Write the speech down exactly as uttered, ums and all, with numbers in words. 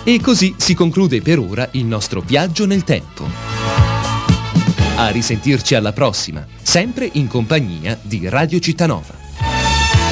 E così si conclude per ora il nostro viaggio nel tempo. A risentirci alla prossima, sempre in compagnia di Radio Cittanova.